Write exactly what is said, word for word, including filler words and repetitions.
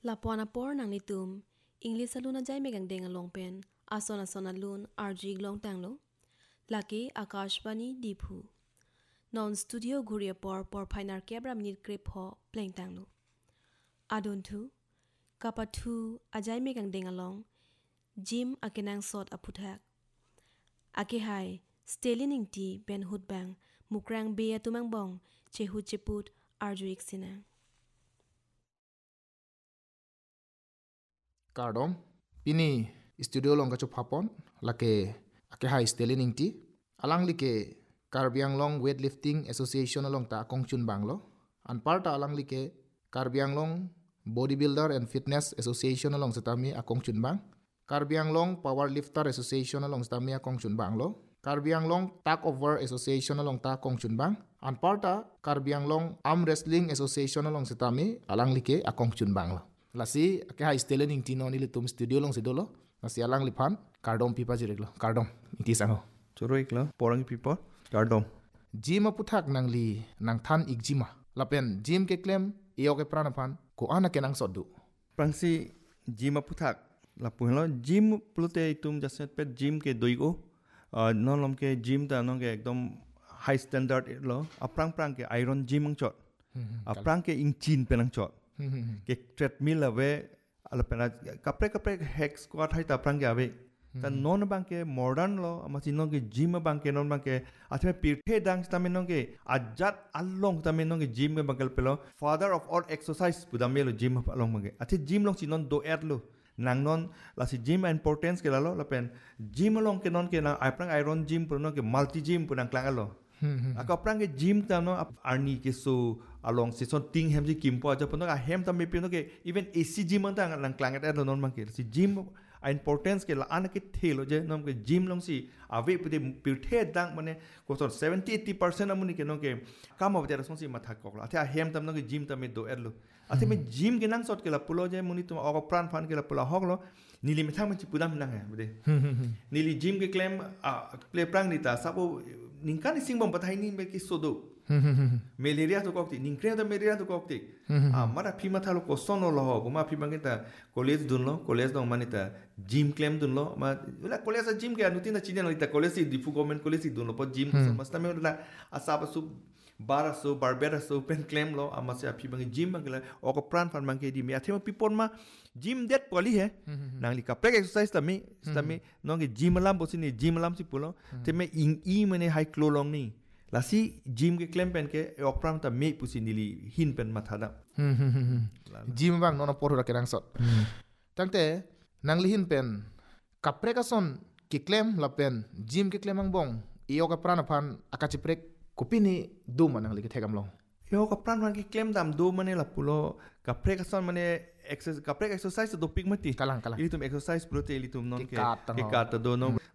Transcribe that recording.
Lapuana por nang nitum, English aluna jai megang deng along pen, asona sona lun arji glong tanglo. Laki Akashbani Diphu. Non studio guria por por painar kebra minute grip ho playing tanglo. Adon tu, kapatu ajai megang deng along, Jim akenang sot aputhak. Ake hai, stelining ti ben hut bang, mukrang bea tumang bong, chehut cheput arju iksinang. Kardom ini studio long kacu papon lake ake hai stelining ti alang like Karbiang Long Weightlifting Association along ta kongchun banglo an parta alang like Karbiang Long Bodybuilder and Fitness Association along setami akongchun bang Karbiang Long Powerlifter Association along setami akongchun banglo Karbiang Long Tug Over Association along ta kongchun bang an parta Karbiang Long Arm Wrestling Association along setami alang like akongchun banglo lasi ake hai stelining ti no ni litum studio long sidolo lasi alang lipan kardom pipa jireklo kardom iti sango Choro ikla porang pipa kardom Jim aputhak nangli nang than igjima lapen Jim ke claim iyo ke pranapan ko ana ke nang soddu prangsi Jim aputhak lapuhlo Jim plute itum jaset pet Jim ke doigo non lom ke Jim ta non ke ekdom high standard lo aprang prang ke iron Jim ang chot aprang ke ingchin penang chot ke treadmill ave alapena kapre kapre hack squat hai ta prang ke ave ta non bang ke modern lo amasi non ke gym bang ke non bang ke athme pirthe dang stame non ke ajat allong tame non ke gym ke bangal pelo father of all exercise pudamelo gym along bang ke athi gym long si non do er lo nang non la si gym importance ke lalo lapen gym along ke non ke na aprang iron gym pur non ke multi gym pur nang klang lo aka prang ke gym ta no arni ke so along si son ting hem ji kim po aja pun ka hem ta me pino ke even ac gym ta nang klang et non man ke si gym importance ke la an ke thelo je nom ke gym long si ave pute pirthe dang mane ko so seventy eighty percent amuni ke no ke kam of the son si matha ko la atha hem tam no ke gym ta me do erlo athe me gym ke nang sot ke la pulo je muni tum aka pran fan ke la pulo hoklo nili me thang ma chi pudam nang ha bude nili gym ke claim play prang ni ta sabu ningkan sing bom pathai ni me ki sodo malaria to kokti ningkre to malaria to kokti ah mara phi ma thalo ko sono lo ho ma phi bangeta college dun lo college dong manita gym claim dun lo ma la college gym ke anutin na chinen lita college di fu government college dun lo po gym ko masta me la asaba su bara so barbera so pen claim lo amase phi bang gym bangla o ko pran fan bang ke di me athema pipon ma gym det poli he nang li ka prek exercise ta me sta me nong ke gym lam bo sini gym lam si pulo te me ing i mane high clo long ni la si gym ke claim pen ke ok pram ta me pusi nili hin pen mathada Jim bang nono por ra kerang sot tangte nang li hin pen kapre ka son ki claim la pen Jim ke claim ang bong iyo ka prana phan akachi prek kupini dum nang li ke thegam long yo ka pran man ki claim dam do mane la pulo ka pre ka son mane exercise ka pre exercise do pig mati kalang kalang ilitum exercise prote ilitum non Ki ke kat tang ke ho. kat do no